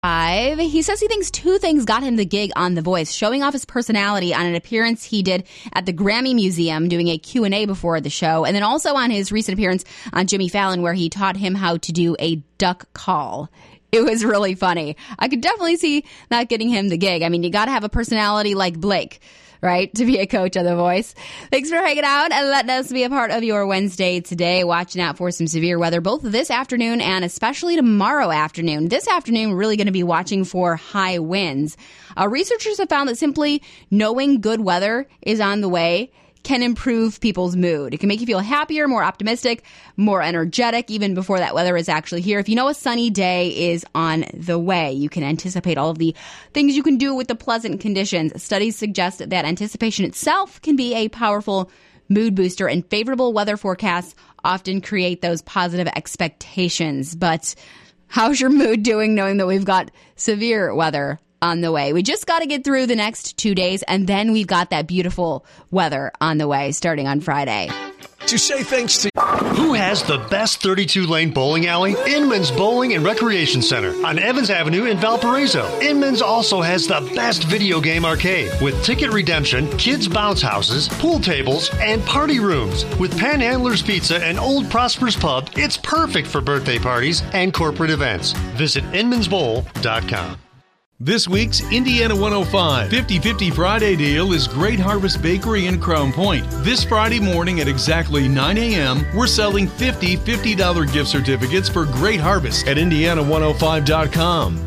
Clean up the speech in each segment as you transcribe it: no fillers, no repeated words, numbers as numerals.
He says he thinks two things got him the gig on The Voice: showing off his personality on an appearance he did at the Grammy Museum doing a Q&A before the show, and then also on his recent appearance on Jimmy Fallon where he taught him how to do a duck call. It was really funny. I could definitely see that getting him the gig. I mean, you got to have a personality like Blake, right, to be a coach of The Voice. Thanks for hanging out and letting us be a part of your Wednesday today. Watching out for some severe weather both this afternoon and especially tomorrow afternoon. This afternoon, we're really going to be watching for high winds. Researchers have found that simply knowing good weather is on the way can improve people's mood. It can make you feel happier, more optimistic, more energetic, even before that weather is actually here. If you know a sunny day is on the way, you can anticipate all of the things you can do with the pleasant conditions. Studies suggest that anticipation itself can be a powerful mood booster, and favorable weather forecasts often create those positive expectations. But how's your mood doing knowing that we've got severe weather on the way? We just got to get through the next 2 days, and then we've got that beautiful weather on the way starting on Friday. To say thanks to... Who has the best 32-lane bowling alley? Inman's Bowling and Recreation Center on Evans Avenue in Valparaiso. Inman's also has the best video game arcade with ticket redemption, kids' bounce houses, pool tables, and party rooms. With Panhandler's Pizza and Old Prosper's Pub, it's perfect for birthday parties and corporate events. Visit inmansbowl.com. This week's Indiana 105 50-50 Friday deal is Great Harvest Bakery in Crown Point. This Friday morning at exactly 9 a.m., we're selling 50 $50 gift certificates for Great Harvest at Indiana105.com.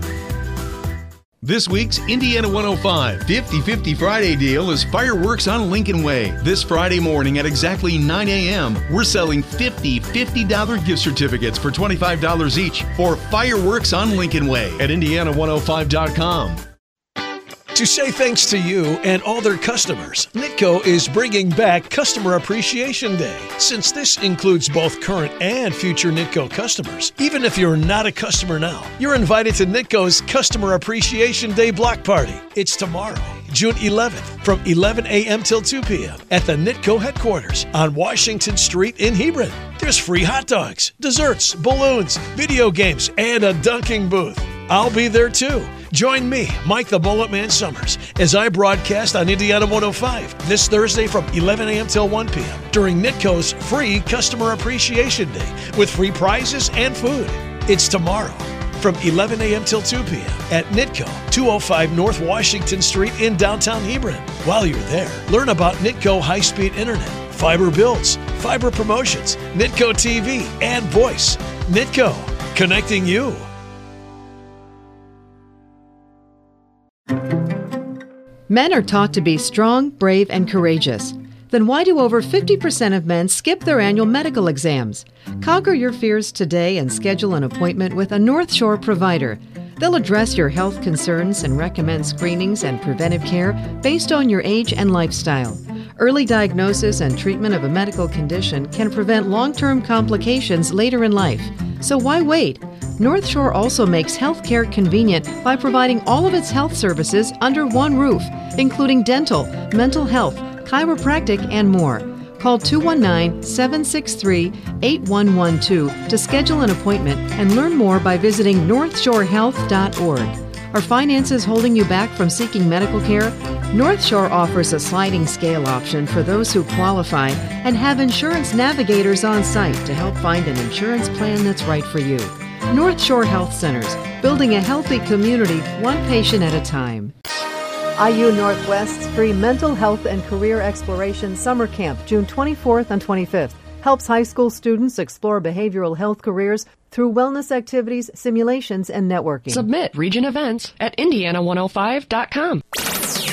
This week's Indiana 105 50-50 Friday deal is Fireworks on Lincoln Way. This Friday morning at exactly 9 a.m., we're selling 50 $50 gift certificates for $25 each for Fireworks on Lincoln Way at Indiana105.com. To say thanks to you and all their customers, Nitco is bringing back Customer Appreciation Day. Since this includes both current and future Nitco customers, even if you're not a customer now, you're invited to Nitco's Customer Appreciation Day block party. It's tomorrow, June 11th, from 11 a.m. till 2 p.m. at the Nitco headquarters on Washington Street in Hebron. There's free hot dogs, desserts, balloons, video games, and a dunking booth. I'll be there too. Join me, Mike the Bullet Man Summers, as I broadcast on Indiana 105 this Thursday from 11 a.m. till 1 p.m. during Nitco's free Customer Appreciation Day with free prizes and food. It's tomorrow from 11 a.m. till 2 p.m. at Nitco, 205 North Washington Street in downtown Hebron. While you're there, learn about Nitco high-speed internet, fiber builds, fiber promotions, Nitco TV, and voice. Nitco, connecting you. Men are taught to be strong, brave, and courageous. Then why do over 50% of men skip their annual medical exams? Conquer your fears today and schedule an appointment with a North Shore provider. They'll address your health concerns and recommend screenings and preventive care based on your age and lifestyle. Early diagnosis and treatment of a medical condition can prevent long-term complications later in life. So why wait? North Shore also makes healthcare convenient by providing all of its health services under one roof, including dental, mental health, chiropractic, and more. Call 219-763-8112 to schedule an appointment and learn more by visiting northshorehealth.org. Are finances holding you back from seeking medical care? North Shore offers a sliding scale option for those who qualify and have insurance navigators on site to help find an insurance plan that's right for you. North Shore Health Centers, building a healthy community, one patient at a time. IU Northwest's free Mental Health and Career Exploration Summer Camp, June 24th and 25th, helps high school students explore behavioral health careers through wellness activities, simulations, and networking. Submit region events at Indiana105.com.